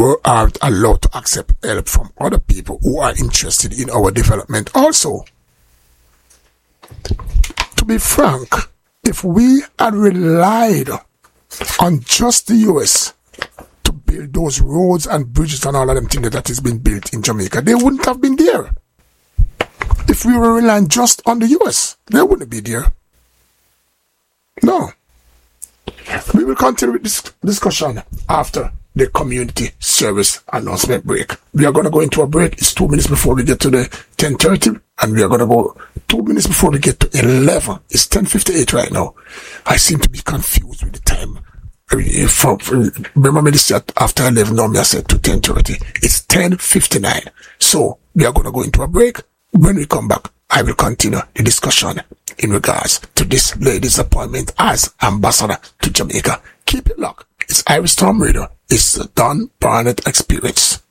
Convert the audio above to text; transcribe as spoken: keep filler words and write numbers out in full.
were aren't allowed to accept help from other people who are interested in our development also. To be frank, if we had relied on just the U S to build those roads and bridges and all of them things that has been built in Jamaica, they wouldn't have been there. If we were relying just on the U S, they wouldn't be there. No. We will continue with this discussion after the community service announcement break. We are going to go into a break. It's two minutes before we get to the ten thirty, and we are going to go two minutes before we get to eleven. It's ten fifty-eight right now. I seem to be confused with the time. From, from, remember me this after eleven, now me I said to ten thirty. It's ten fifty-nine. So we are going to go into a break. When we come back, I will continue the discussion in regards to this lady's appointment as ambassador to Jamaica. Keep it locked. It's Irish Storm Radio. It's the Don Barnett Experience.